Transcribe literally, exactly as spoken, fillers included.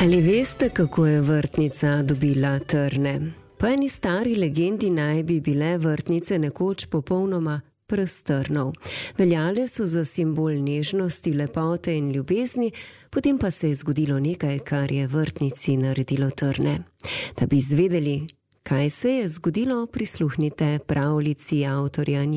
Ali veste, kako je vrtnica dobila trne? Po eni stari legendi naj bi bile vrtnice nekoč popolnoma brez trnov. Veljale so za simbol nežnosti, lepote in ljubezni, potem pa se je zgodilo nekaj, kar je vrtnici naredilo trne. Da bi izvedeli, kaj se je zgodilo, prisluhnite pravljici avtorja